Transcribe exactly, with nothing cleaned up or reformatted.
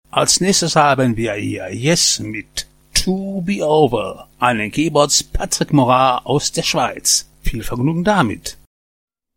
Als nächstes haben wir hier Yes mit To Be Over, einen Keyboards Patrick Morat aus der Schweiz. Viel Vergnügen damit.